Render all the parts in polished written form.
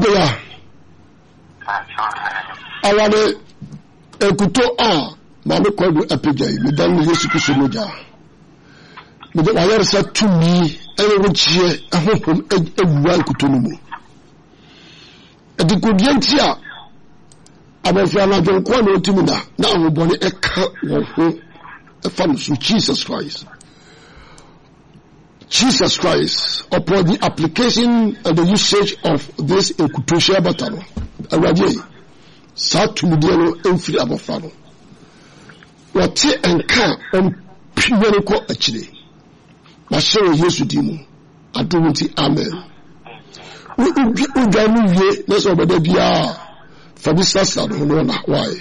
Obeya. Awale ekuto a mame kwadu apejai medan Yesu Kristo moja. Mede wayar sa tumi ene wochie ahopom ewua ekuto no mu. Edikodianti a abafia na jonko na otimi na ahobone eka wo ho efam so Jesus Christ. Jesus Christ, upon the application and the usage of this ekutoshia batano, awadi sa tumidiano emfiri abofano. Wati enka piwere ko achire. Mashewe Yesu dimu. Adumti amen. Ujanu ye neso bede bia fabisa sa no na why.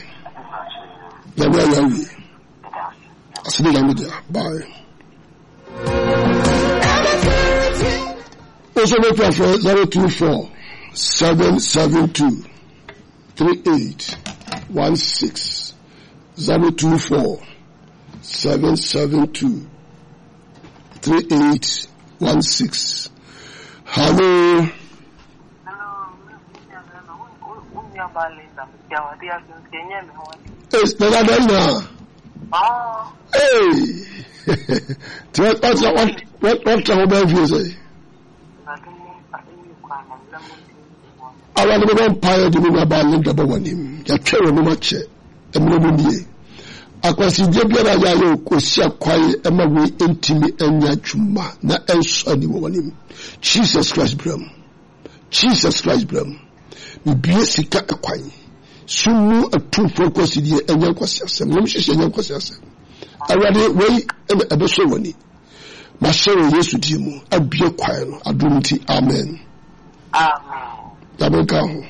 Yawe. Asidi la media. Bye. Also, make your phone 024-772-3816. 024-772-3816. Hello. It's Beladina. Hey. What can you say? I want to go empire to be about Linda Bowanim. Ya carry no much. Emily. I can see Jabia Yayo, Kosia quiet, Emma, we intimate and Yachuma, not else anyone. Jesus Christ, Bram. Jesus Christ, Bram. We be a sick a quine. Soon a true focus in the young Quasias, and Ramshes and young Quasias. I rather wait and a besowani. My share yes with you. I be a quiet. I do not. Amen. Amen. Amen.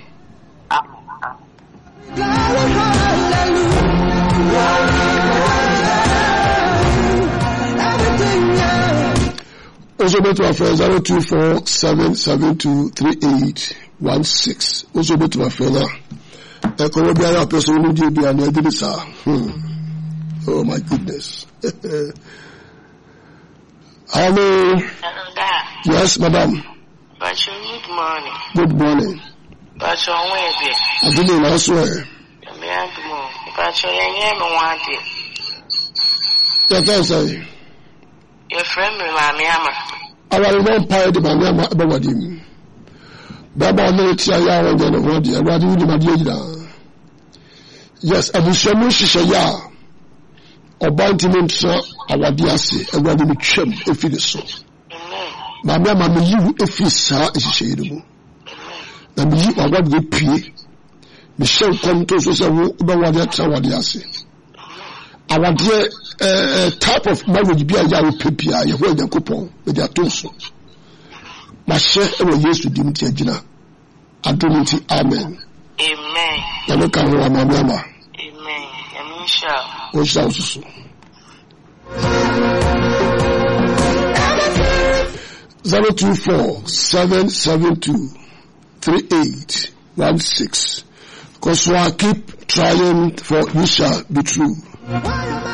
Also, go to our friend 024-772-3816. Also, go to our friend. Oh my goodness. Hello. Yes, madam. Good morning. Good morning. But you're away. I didn't answer. Yes, I say. Your friend, Mamma. I will not pay the Mamma about him. Baba, no, it's a yard and then a body. I rather do my dear. Yes, I will show me Shaya. Or Bantiments, our dear say, and rather be trimmed if it is so. Mamma, you if he saw is shadeable. And you are what they pay. Michelle come to us about what that's our dear say. Our dear type of marriage be a young paper, you hold the coupon with their torso. My share ever used to dim Tina. I do not see amen. Amen. You look at her, Mamma. Amen. Amen. Shall. What shall so? 024-772-3816. Because so I keep trying for you shall be true.